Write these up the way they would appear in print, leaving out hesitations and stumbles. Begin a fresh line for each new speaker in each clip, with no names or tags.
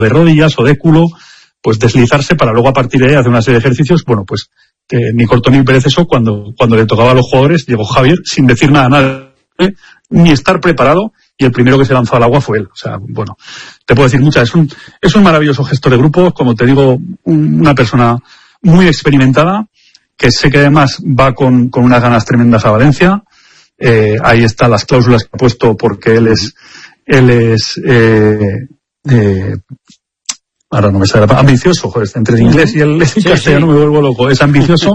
de rodillas o de culo, pues deslizarse para luego a partir de ahí hacer una serie de ejercicios. Bueno, pues ni corto ni perezoso. Cuando le tocaba a los jugadores, llegó Javier sin decir nada, ni estar preparado, y el primero que se lanzó al agua fue él. O sea, bueno, te puedo decir muchas. Es un maravilloso gestor de grupos, como te digo, una persona muy experimentada, que sé que además va con unas ganas tremendas a Valencia. Ahí están las cláusulas que ha puesto, porque él es ahora no me sale ambicioso, joder, entre el inglés y el castellano me vuelvo loco. Es ambicioso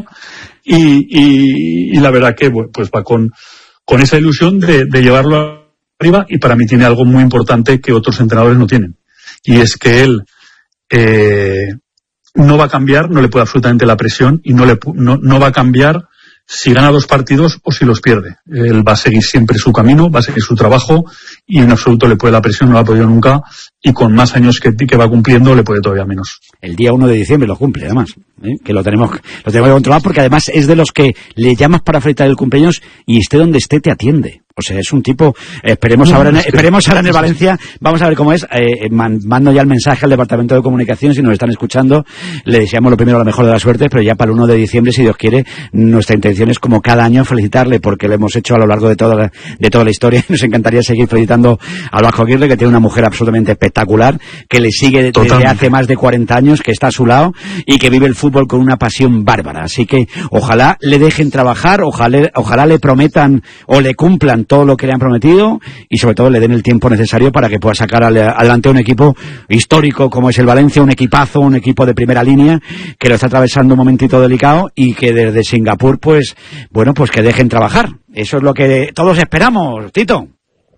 y la verdad que pues va con esa ilusión de llevarlo arriba, y para mí tiene algo muy importante que otros entrenadores no tienen, y es que él no va a cambiar, no le puede absolutamente la presión, y no va a cambiar si gana 2 partidos o si los pierde. Él va a seguir siempre su camino, va a seguir su trabajo, y en absoluto le puede la presión, no la ha podido nunca, y con más años que va cumpliendo le puede todavía menos.
El día 1 de diciembre lo cumple, además, que lo tenemos que controlar, porque además es de los que le llamas para felicitar el cumpleaños y esté donde esté te atiende. O sea, es un tipo, esperemos ahora en el Valencia, vamos a ver cómo es. Mando ya el mensaje al Departamento de Comunicación, si nos están escuchando, le deseamos lo primero, la mejor de las suertes, pero ya para el 1 de diciembre, si Dios quiere, nuestra intención es, como cada año, felicitarle, porque lo hemos hecho a lo largo de toda la historia. Nos encantaría seguir felicitando al Vasco Aguirre, que tiene una mujer absolutamente espectacular, que le sigue desde hace más de 40 años, que está a su lado, y que vive el fútbol con una pasión bárbara. Así que ojalá le dejen trabajar, ojalá le prometan o le cumplan todo lo que le han prometido, y sobre todo le den el tiempo necesario para que pueda sacar adelante un equipo histórico como es el Valencia, un equipazo, un equipo de primera línea, que lo está atravesando un momentito delicado, y que desde Singapur, pues que dejen trabajar. Eso es lo que todos esperamos, Tito.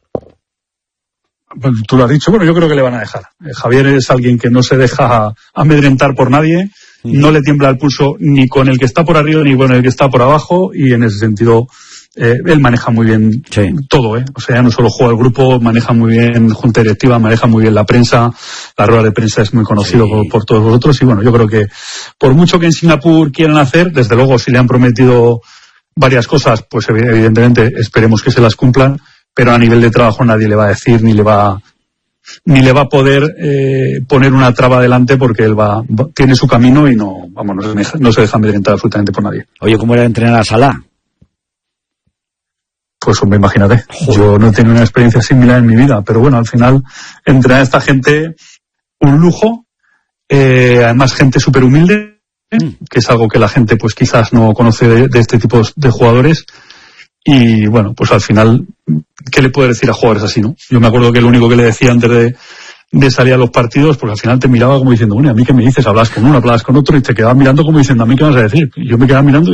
Pues tú lo has dicho, bueno, yo creo que le van a dejar. Javier es alguien que no se deja amedrentar por nadie, no le tiembla el pulso ni con el que está por arriba ni con el que está por abajo, y en ese sentido él maneja muy bien todo, o sea, no solo juega el grupo, maneja muy bien junta directiva, maneja muy bien la prensa, la rueda de prensa es muy conocido por todos vosotros, y bueno, yo creo que por mucho que en Singapur quieran hacer, desde luego si le han prometido varias cosas, pues evidentemente esperemos que se las cumplan, pero a nivel de trabajo nadie le va a decir ni le va a poder poner una traba adelante, porque él tiene su camino y no se deja amedrentar absolutamente por nadie.
Oye, ¿cómo era entrenar a Salah?
Pues hombre, imagínate, yo no he tenido una experiencia similar en mi vida, pero bueno, al final entrenar a esta gente, un lujo, además gente súper humilde, que es algo que la gente pues quizás no conoce de este tipo de jugadores, y bueno, pues al final, ¿qué le puede decir a jugadores así, no? Yo me acuerdo que lo único que le decía antes de salir a los partidos, porque al final te miraba como diciendo, bueno, ¿a mí qué me dices? Hablas con uno, hablas con otro, y te quedabas mirando como diciendo, ¿a mí qué vas a decir? Y yo me quedaba mirando,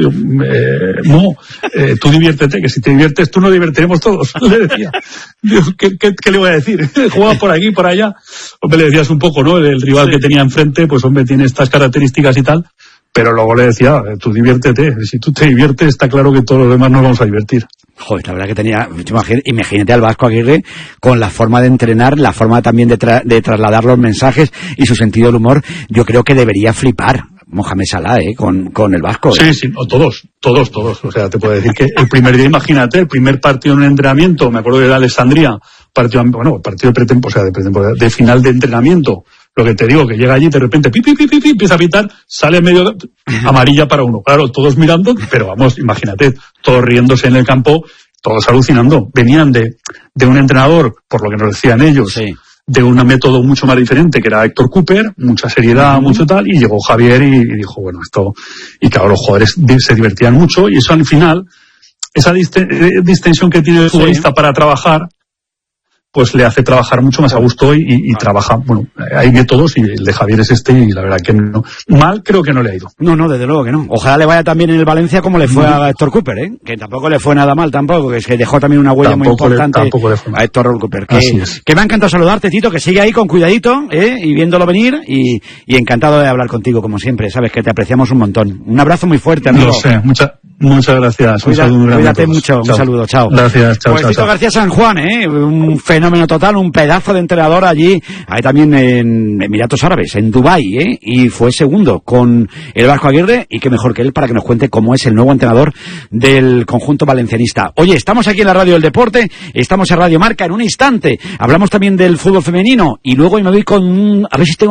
tú diviértete, que si te diviertes tú nos divertiremos todos, le decía. ¿Qué le voy a decir? Juega por aquí, por allá. Hombre, le decías un poco, ¿no? El rival que tenía enfrente, pues hombre, tiene estas características y tal, pero luego le decía, tú diviértete, si tú te diviertes está claro que todos los demás nos vamos a divertir.
Joder, la verdad que tenía, imagínate al Vasco Aguirre con la forma de entrenar, la forma también de trasladar los mensajes y su sentido del humor. Yo creo que debería flipar Mohamed Salah, con el Vasco.
Sí, todos. O sea, te puedo decir que el primer día, imagínate, el primer partido en un entrenamiento, me acuerdo de Alessandria, partido de final de entrenamiento. Lo que te digo, que llega allí de repente, empieza a pitar, sale medio amarilla para uno. Claro, todos mirando, pero vamos, imagínate, todos riéndose en el campo, todos alucinando. Venían de un entrenador, por lo que nos decían ellos, de un método mucho más diferente, que era Héctor Cooper, mucha seriedad, mucho tal, y llegó Javier y dijo, bueno, esto, y claro, los jugadores se divertían mucho, y eso al final, esa distensión que tiene el futbolista para trabajar, pues le hace trabajar mucho más a gusto y trabaja, bueno, hay métodos, y el de Javier es y la verdad que no, mal creo que no le ha ido.
No, desde luego que no. Ojalá le vaya también en el Valencia como le fue a Héctor Cooper, que tampoco le fue nada mal tampoco, que es que dejó también una huella muy importante a Héctor Cooper. Que me ha encantado saludarte, Tito, que sigue ahí con cuidadito, y viéndolo venir, y encantado de hablar contigo como siempre, sabes que te apreciamos un montón. Un abrazo muy fuerte, amigo.
Lo sé, muchas gracias.
Cuídate mucho, un saludo, chao.
Gracias, chao.
Pues Tito García San Juan, un fenómeno total, un pedazo de entrenador allí, hay también en Emiratos Árabes, en Dubái, y fue segundo con el Vasco Aguirre, y qué mejor que él para que nos cuente cómo es el nuevo entrenador del conjunto valencianista. Oye, estamos aquí en la Radio del Deporte, estamos en Radio Marca, en un instante hablamos también del fútbol femenino, y luego me voy con, a ver si tengo